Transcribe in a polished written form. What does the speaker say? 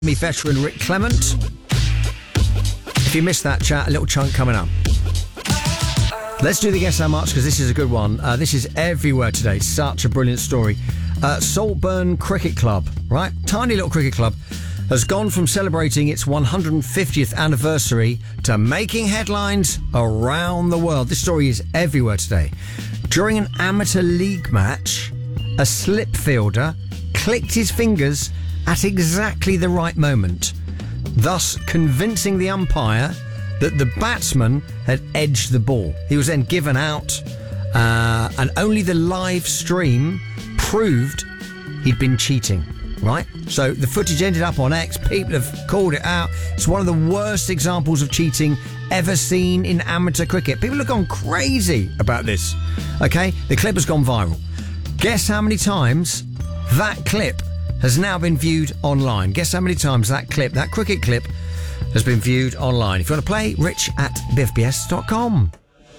Me veteran Rick Clement. If you missed that chat, a little chunk coming up. Let's do the Guess How Much, because this is a good one. This is everywhere today. Such a brilliant story. Saltburn Cricket Club, right? Tiny little cricket club has gone from celebrating its 150th anniversary to making headlines around the world. This story is everywhere today. During an amateur league match, a slip fielder clicked his fingers at exactly the right moment, thus convincing the umpire that the batsman had edged the ball. He was then given out, and only the live stream proved he'd been cheating, right? So the footage ended up on X. People have called it out. It's one of the worst examples of cheating ever seen in amateur cricket. People have gone crazy about this, okay? The clip has gone viral. Guess how many times that clip has now been viewed online. Guess how many times that clip, that cricket clip, has been viewed online. If you want to play, rich@bfbs.com.